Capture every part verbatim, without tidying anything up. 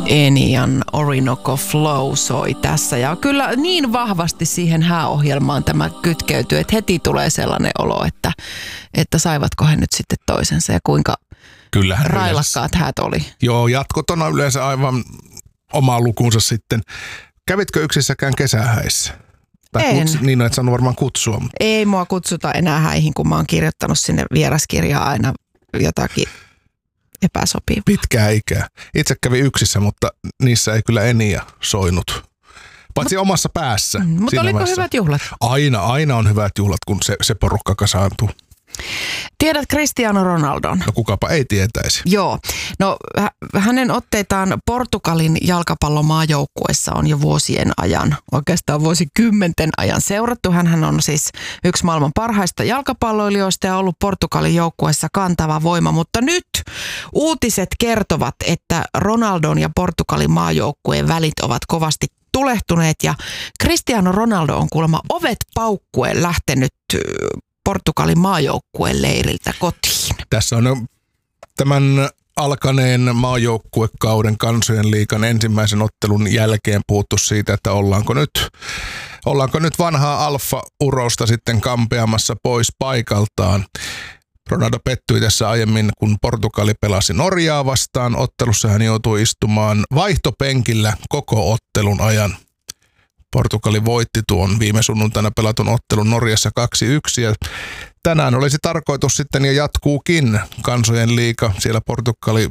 Enian Orinoco Flow soi tässä ja kyllä niin vahvasti siihen hääohjelmaan tämä kytkeytyy, että heti tulee sellainen olo, että, että saivatko he nyt sitten toisensa ja kuinka Kyllähän railakkaat yleensä häät oli. Joo, jatkot on yleensä aivan oma lukunsa sitten. Kävitkö yksissäkään kesähäissä? Tai en. Kuts, niin, et saanut varmaan kutsua. Mutta. Ei mua kutsuta enää häihin, kun mä oon kirjoittanut sinne vieraskirjaa aina jotakin epäsopivaa. Pitkää ikää. Itse kävi yksissä, mutta niissä ei kyllä Enia soinut. Paitsi Mut, omassa päässä. Mm, mutta oliko vaiheessa. Hyvät juhlat? Aina, aina on hyvät juhlat, kun se, se porukka kasaantuu. Tiedät Cristiano Ronaldon? No kukapa ei tietäisi. Joo. No hänen otteitaan Portugalin jalkapallomaajoukkuessa on jo vuosien ajan, oikeastaan vuosikymmenten ajan seurattu. Hänhän on siis yksi maailman parhaista jalkapalloilijoista ja ollut Portugalin joukkueessa kantava voima. Mutta nyt uutiset kertovat, että Ronaldon ja Portugalin maajoukkueen välit ovat kovasti tulehtuneet ja Cristiano Ronaldo on kuulemma ovet paukkuen lähtenyt Portugalin maajoukkueen leiriltä kotiin. Tässä on tämän alkaneen maajoukkuekauden Kansojen liigan ensimmäisen ottelun jälkeen puhuttu siitä, että ollaanko nyt, ollaanko nyt vanhaa alfa-urosta sitten kampeamassa pois paikaltaan. Ronaldo pettyi tässä aiemmin, kun Portugali pelasi Norjaa vastaan. Ottelussa hän joutui istumaan vaihtopenkillä koko ottelun ajan. Portugali voitti tuon viime sunnuntaina pelatun ottelun Norjassa kaksi yksi ja tänään olisi tarkoitus sitten ja jatkuukin Kansojen liiga. Siellä Portugali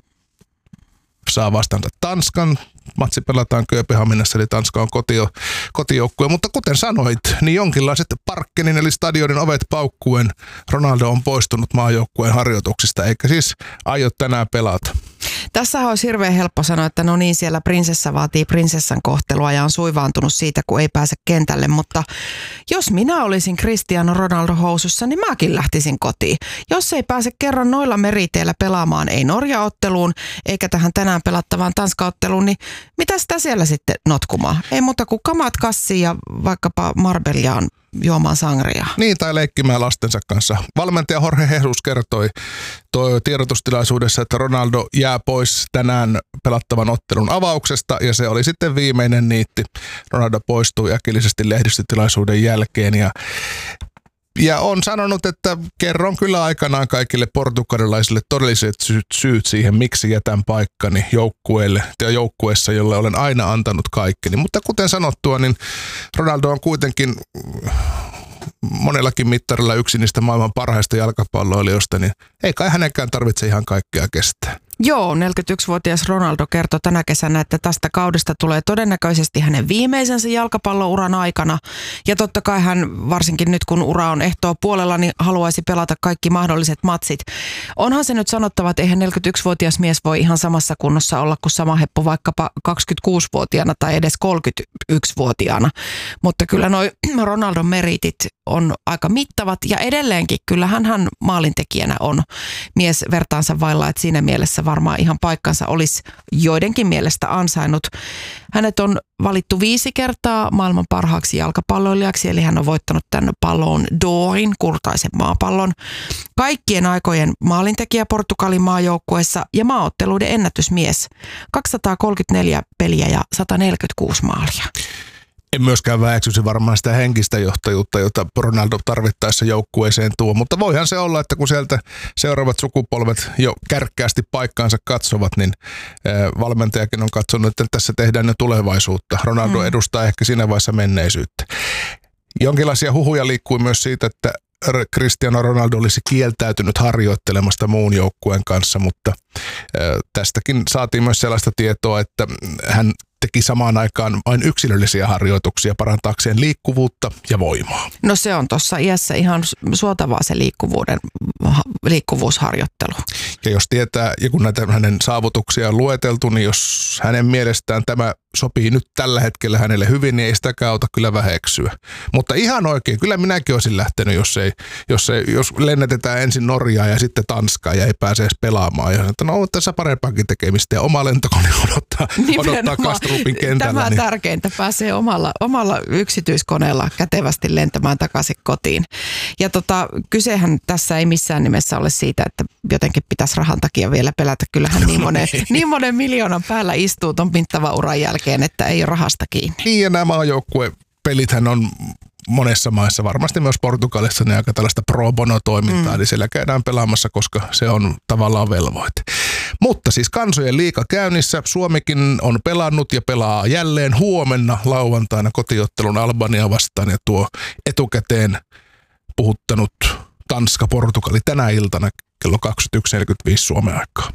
saa vastaansa Tanskan. Matsi pelataan Kööpenhaminassa, eli Tanska on kotio, kotijoukkue. Mutta kuten sanoit, niin jonkinlaiset Parkkenin eli stadionin ovet paukkuen Ronaldo on poistunut maajoukkueen harjoituksista, eikä siis aio tänään pelata. Tässä olisi hirveän helppo sanoa, että no niin, siellä prinsessa vaatii prinsessan kohtelua ja on suivaantunut siitä, kun ei pääse kentälle. Mutta jos minä olisin Cristiano Ronaldo housussa, niin mäkin lähtisin kotiin. Jos ei pääse kerran noilla meriteillä pelaamaan, ei Norja-otteluun eikä tähän tänään pelattavaan Tanska-otteluun, niin mitä sitä siellä sitten notkumaan? Ei muuta kuin kamat kassiin ja vaikkapa Marbellaan juomaan sangria. Niin, tai leikkimään lastensa kanssa. Valmentaja Jorge Jesus kertoi toi tiedotustilaisuudessa, että Ronaldo jää pois tänään pelattavan ottelun avauksesta, ja se oli sitten viimeinen niitti. Ronaldo poistui äkillisesti lehdistötilaisuuden jälkeen, ja Ja on sanonut, että kerron kyllä aikanaan kaikille portugalilaisille todelliset syyt, syyt siihen, miksi jätän paikkani joukkueelle ja joukkueessa, jolle olen aina antanut kaikkeni. Mutta kuten sanottua, niin Ronaldo on kuitenkin monellakin mittarilla yksi niistä maailman parhaista jalkapalloilijoista, niin ei kai hänenkään tarvitse ihan kaikkea kestää. Joo, neljäkymmentäyksivuotias Ronaldo kertoi tänä kesänä, että tästä kaudesta tulee todennäköisesti hänen viimeisensä jalkapallouran aikana. Ja totta kai hän, varsinkin nyt kun ura on ehtoa puolella, niin haluaisi pelata kaikki mahdolliset matsit. Onhan se nyt sanottava, että eihän neljäkymmentäyksivuotias mies voi ihan samassa kunnossa olla kuin sama heppu vaikkapa kaksikymmentäkuusivuotiaana tai edes kolmekymmentäyksivuotiaana. Mutta kyllä noi Ronaldon meritit on aika mittavat ja edelleenkin kyllähän hän maalintekijänä on mies vertaansa vailla, että siinä mielessä varmaan ihan paikkansa olisi joidenkin mielestä ansainnut. Hänet on valittu viisi kertaa maailman parhaaksi jalkapalloilijaksi, eli hän on voittanut tämän Ballon d'Orin, kultaisen maapallon, kaikkien aikojen maalintekijä Portugalin maajoukkueessa ja maaotteluiden ennätysmies. kaksisataakolmekymmentäneljä peliä ja sata neljäkymmentäkuusi maalia. En myöskään väheksyisi varmaan sitä henkistä johtajuutta, jota Ronaldo tarvittaessa joukkueeseen tuo, mutta voihan se olla, että kun sieltä seuraavat sukupolvet jo kärkkäästi paikkaansa katsovat, niin valmentajakin on katsonut, että tässä tehdään jo tulevaisuutta. Ronaldo mm. edustaa ehkä siinä vaiheessa menneisyyttä. Jonkinlaisia huhuja liikkui myös siitä, että Cristiano Ronaldo olisi kieltäytynyt harjoittelemasta muun joukkueen kanssa, mutta tästäkin saatiin myös sellaista tietoa, että hän teki samaan aikaan vain yksilöllisiä harjoituksia parantaakseen liikkuvuutta ja voimaa. No se on tuossa iässä ihan suotavaa se liikkuvuuden, liikkuvuusharjoittelu. Ja jos tietää, ja kun näitä hänen saavutuksia on lueteltu, niin jos hänen mielestään tämä sopii nyt tällä hetkellä hänelle hyvin, niin ei sitäkään auta kyllä väheksyä. Mutta ihan oikein, kyllä minäkin olisin lähtenyt, jos, ei, jos, ei, jos lennätetään ensin Norjaa ja sitten Tanskaa ja ei pääse edes pelaamaan. Ja että no on tässä parempaakin tekemistä ja oma lentokone odottaa, odottaa Kastrup Guadeloupin kentällä. Tämä niin... tärkeintä, pääsee omalla, omalla yksityiskoneella kätevästi lentämään takaisin kotiin. Ja tota, kysehän tässä ei missään nimessä ole siitä, että jotenkin pitäisi rahan takia vielä pelätä. Kyllähän niin monen, niin monen miljoonan päällä istuu ton pinttavan uran jälkeen, että ei ole rahasta kiinni. Niin ja nämä maajoukkuepelithän on monessa maissa, varmasti myös Portugalissa, niin aika tällaista pro bono toimintaa, mm. eli siellä käydään pelaamassa, koska se on tavallaan velvoite. Mutta siis kansojen liiga käynnissä, Suomikin on pelannut ja pelaa jälleen huomenna lauantaina kotiottelun Albania vastaan, ja tuo etukäteen puhuttanut Tanska-Portugali tänä iltana kello kaksikymmentäyksi neljäkymmentäviisi Suomen aikaa.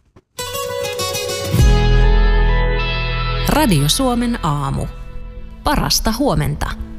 Radio Suomen aamu. Parasta huomenta.